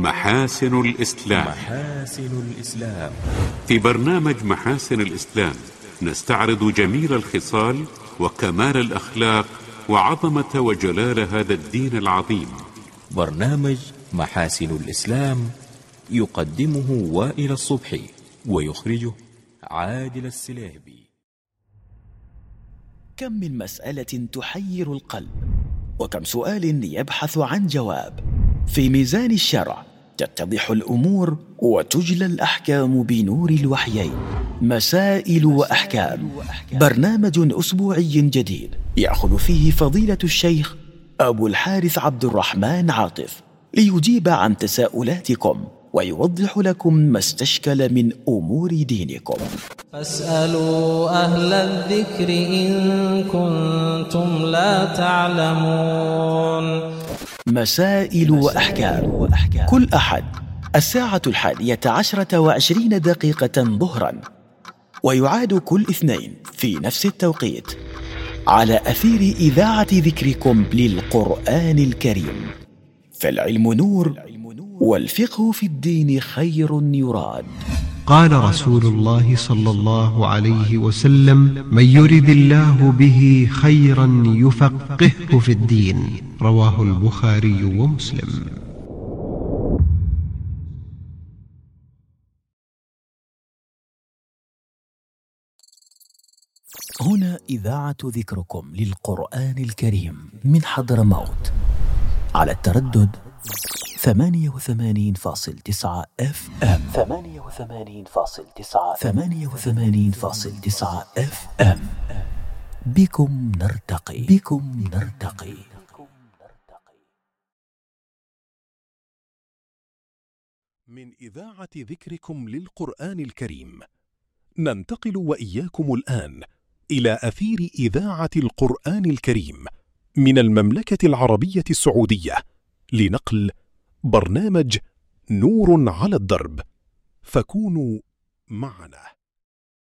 محاسن الإسلام. في برنامج محاسن الإسلام نستعرض جميل الخصال وكمال الأخلاق وعظمة وجلال هذا الدين العظيم. برنامج محاسن الإسلام يقدمه وائل الصبحي ويخرجه عادل السليهبي. كم من مسألة تحير القلب، وكم سؤال يبحث عن جواب. في ميزان الشرع تتضح الأمور وتجلى الأحكام بنور الوحيين. مسائل وأحكام، برنامج أسبوعي جديد يأخذ فيه فضيلة الشيخ أبو الحارث عبد الرحمن عاطف ليجيب عن تساؤلاتكم ويوضح لكم ما استشكل من أمور دينكم. فاسألوا أهل الذكر إن كنتم لا تعلمون. مسائل وأحكام، كل أحد 11:20 ظهرا، ويعاد كل اثنين في نفس التوقيت على أثير إذاعة ذكركم للقرآن الكريم. فالعلم نور، والفقه في الدين خير يراد. قال رسول الله صلى الله عليه وسلم: من يرد الله به خيرا يفقهه في الدين. رواه البخاري ومسلم. هنا إذاعة ذكركم للقرآن الكريم من حضرموت على التردد 88.9 FM. 88.9 FM. بكم نرتقي. من إذاعة ذكركم للقرآن الكريم ننتقل وإياكم الآن إلى أثير إذاعة القرآن الكريم من المملكة العربية السعودية لنقل برنامج نور على الدرب، فكونوا معنا.